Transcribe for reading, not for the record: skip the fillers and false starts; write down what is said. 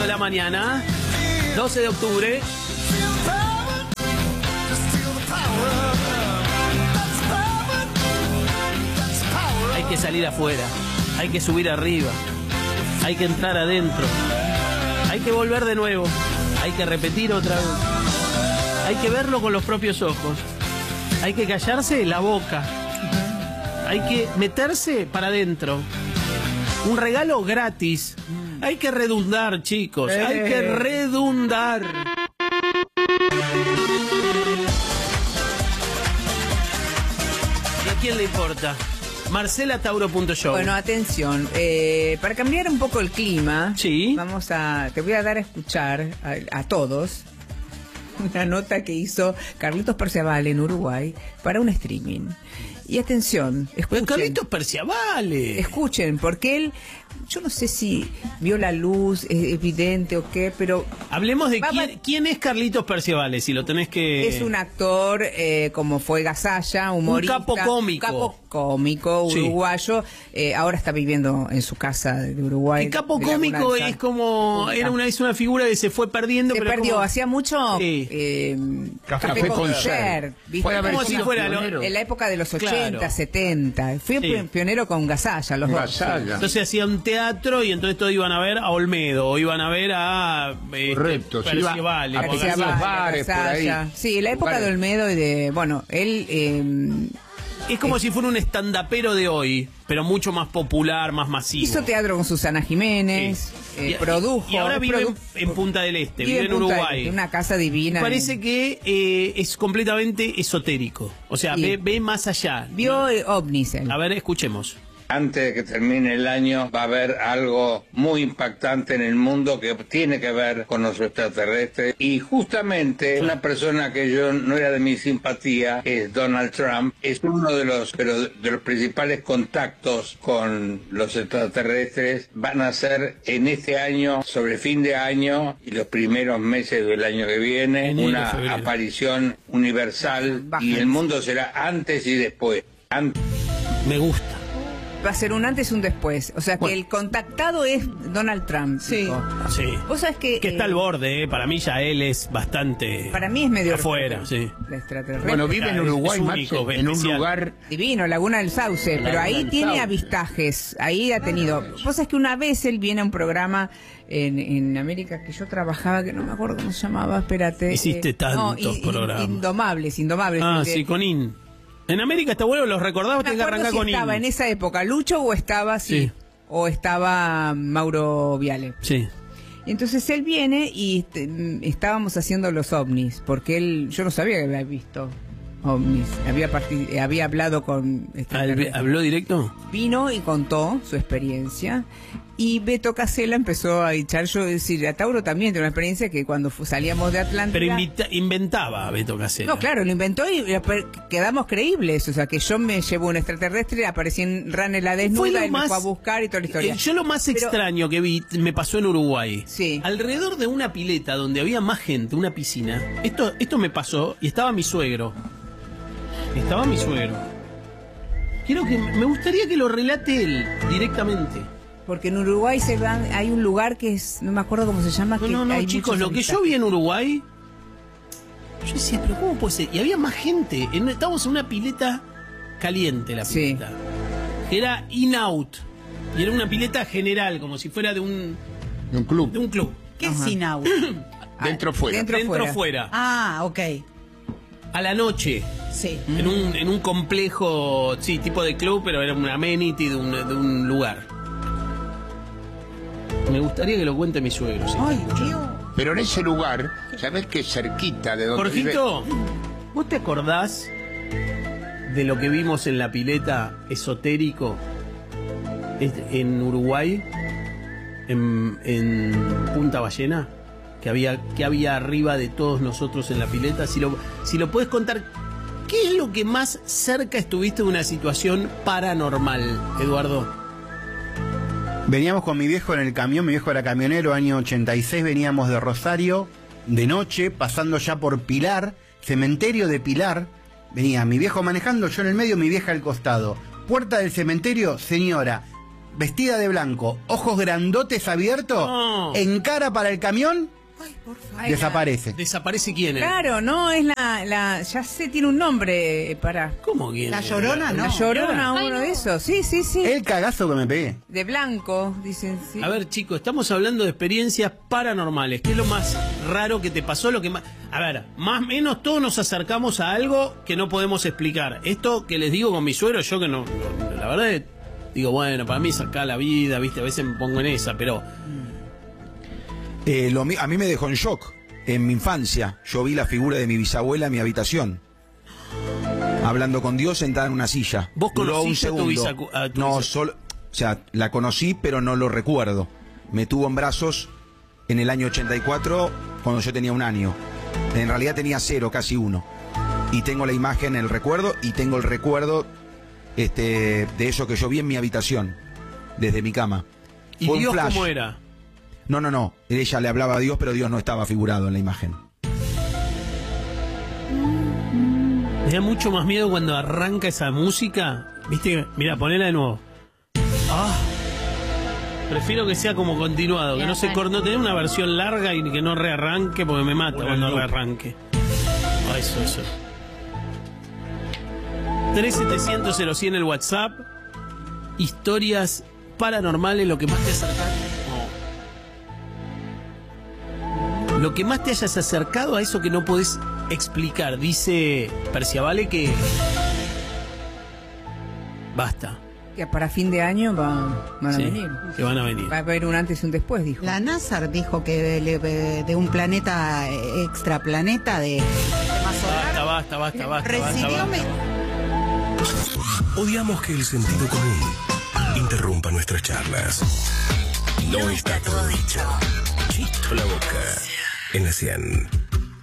de la mañana, 12 de octubre. Hay que salir afuera, hay que subir arriba, hay que entrar adentro, hay que volver de nuevo, hay que repetir otra vez, hay que verlo con los propios ojos, hay que callarse la boca, hay que meterse para adentro. Un regalo gratis. Hay que redundar, chicos, hay que redundar. ¿Y a quién le importa? MarcelaTauro.show. Bueno, atención, para cambiar un poco el clima, sí, te voy a dar a escuchar a todos una nota que hizo Carlitos Perciabale en Uruguay para un streaming. Y atención, escuchen. Carlitos Perciabale. Escuchen, porque él, yo no sé si vio la luz, es evidente o qué, pero... Hablemos de quién es Carlitos Perciabale, si lo tenés que... Es un actor, como fue Gasalla, humorista. Un capo cómico. Un capo cómico, uruguayo. Sí. Ahora está viviendo en su casa de Uruguay. El capo cómico es como... Es una figura que se fue perdiendo. Se perdió, hacía mucho... Sí. Café con Ser. Como si fuera en la época de los 80, 70. Fui pionero con Gasalla, los dos. Entonces hacía un teatro y entonces todos iban a ver a Olmedo, o iban a ver a Perciabale. Bares, por ahí. Sí, la época de Olmedo y de... Bueno, él... es como si fuera un estandapero de hoy, pero mucho más popular, más masivo. Hizo teatro con Susana Jiménez, produjo... Y ahora vive en Punta del Este, vive en Uruguay. En una casa divina. Parece que es completamente esotérico. O sea, ve más allá. Vio ovnis él. A ver, escuchemos. Antes de que termine el año va a haber algo muy impactante en el mundo que tiene que ver con los extraterrestres. Y justamente una persona que yo no era de mi simpatía es Donald Trump. Es uno de los principales contactos con los extraterrestres. Van a ser en este año, sobre fin de año y los primeros meses del año que viene, una aparición universal. Y el mundo será antes y después. Me gusta. Va a ser un antes y un después. O sea, que el contactado es Donald Trump. Sí. Sí. Vos sabés que está al borde, para mí ya él es bastante... Para mí es medio... afuera, sí. Bueno, vive en Uruguay, único, en un lugar... Divino, Laguna del Sauce, pero ahí tiene avistajes, ahí ha tenido... Vos sabés que una vez él viene a un programa en América que yo trabajaba, que no me acuerdo cómo se llamaba, espérate. Hiciste tantos programas. Indomables. Sí, con En América está bueno, los recordaba, tenés que arrancar con estaba en esa época Lucho o estaba o estaba Mauro Viale. Sí. Y entonces él viene y estábamos haciendo los ovnis, porque yo no sabía que había visto ovnis. Había hablado con... ¿Habló directo? Vino y contó su experiencia. Y Beto Casella empezó a echar, a Tauro también tiene una experiencia que cuando salíamos de Atlántida... Pero inventaba Beto Casella. No, claro, lo inventó y quedamos creíbles. O sea, que yo me llevo un extraterrestre, aparecí en Ranela desnuda, y me fue a buscar y toda la historia. Yo lo más extraño que vi, me pasó en Uruguay. Sí. Alrededor de una pileta donde había más gente, una piscina, esto me pasó y estaba mi suegro. Me gustaría que lo relate él directamente. Porque en Uruguay hay un lugar que es, no me acuerdo cómo se llama. No, chicos, lo que yo vi en Uruguay, yo decía, pero ¿cómo puede ser? Y había más gente. Estábamos en una pileta caliente, la pileta. Sí. Que era in-out. Y era una pileta general, como si fuera de un club. De un club. ¿Qué es in-out? Dentro-fuera. Dentro-fuera. Ah, ok. A la noche. Sí. En un complejo, tipo de club, pero era un amenity de un lugar. Me gustaría que lo cuente mi suegro. ¿Sí? Ay, Dios. Pero en ese lugar, ¿sabés que cerquita de donde Jorgito, ¿vos te acordás de lo que vimos en la pileta esotérico en Uruguay, en Punta Ballena? Que había arriba de todos nosotros en la pileta. Si lo puedes contar, ¿qué es lo que más cerca estuviste de una situación paranormal, Eduardo? Veníamos con mi viejo en el camión, mi viejo era camionero, año 86, veníamos de Rosario, de noche, pasando ya por Pilar, cementerio de Pilar, venía mi viejo manejando, yo en el medio, mi vieja al costado. Puerta del cementerio, señora, vestida de blanco, ojos grandotes abiertos, encara para el camión, desaparece. ¿Desaparece quién es? Claro, no, es la ya sé, tiene un nombre para... ¿Cómo quién? La Llorona, ¿no? La Llorona, uno de esos. Sí. El cagazo que me pegué. De blanco, dicen. Sí. A ver, chicos, estamos hablando de experiencias paranormales. ¿Qué es lo más raro que te pasó? Lo que más... A ver, más o menos todos nos acercamos a algo que no podemos explicar. Esto que les digo con mi suegro, yo que no la verdad, digo, bueno, para mí es acá la vida, ¿viste? A veces me pongo en esa, pero... a mí me dejó en shock. En mi infancia, yo vi la figura de mi bisabuela en mi habitación, hablando con Dios sentada en una silla. ¿Vos conociste a tu No, solo, o sea, la conocí, pero no lo recuerdo. Me tuvo en brazos en el año 84, cuando yo tenía 1 año. En realidad tenía 0, casi 1. Y tengo la imagen, el recuerdo, y tengo el recuerdo de eso que yo vi en mi habitación, desde mi cama. ¿Y Fue Dios un flash. cómo era? No. Ella le hablaba a Dios, pero Dios no estaba figurado en la imagen. Me da mucho más miedo cuando arranca esa música. ¿Viste? Mira, ponela de nuevo. Prefiero que sea como continuado, que no se corte, no tener una versión larga y que no rearranque porque me mata cuando rearranque. Eso. 3700 el WhatsApp. Historias paranormales, lo que más te acerca. Lo que más te hayas acercado a eso que no podés explicar. Dice Perciavale que... Basta. Que para fin de año van a venir. Que van a venir. Va a haber un antes y un después, dijo. La NASA dijo que de un planeta, extraplaneta de Basta. recibió... Odiamos que el sentido común interrumpa nuestras charlas. No está todo dicho. Chito la boca en la 100.